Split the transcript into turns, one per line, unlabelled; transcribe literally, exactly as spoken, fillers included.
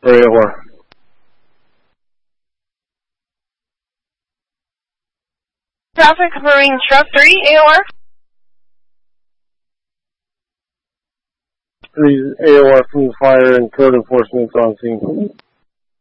or A O R.
Traffic Marine Truck three, A O R.
Please, A O R from the fire and code enforcement on scene.